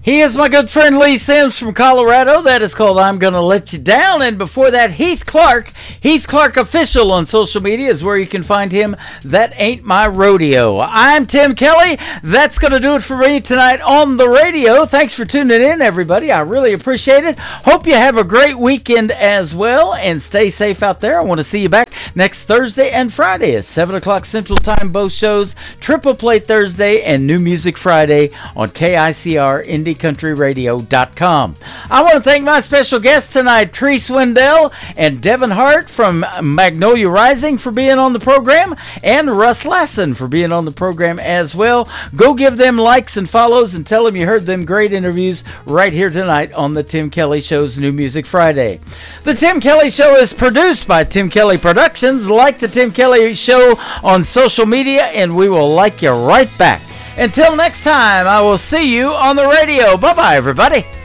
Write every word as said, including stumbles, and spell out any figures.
He is my good friend Lee Sims from Colorado. That is called I'm Gonna Let You Down. And before that, Heath Clark. Heath Clark Official on social media is where you can find him. That Ain't My Rodeo. I'm Tim Kelly. That's going to do it for me tonight on the radio. Thanks for tuning in, everybody. I really appreciate it. Hope you have a great weekend as well. And stay safe out there. I want to see you back next Thursday and Friday at seven o'clock Central Time. Both shows. Triple Play Thursday and New Music Friday on K I C R Indie Country Radio dot com. I want to thank my special guests tonight, Tree Swindell and Devin Hart from Magnolia Rising for being on the program, and Russ Lassen for being on the program as well. Go give them likes and follows and tell them you heard them great interviews right here tonight on the Tim Kelly Show's New Music Friday. The Tim Kelly Show is produced by Tim Kelly Productions. Like the Tim Kelly Show on social media, and we will like you right back. Until next time, I will see you on the radio. Bye-bye, everybody.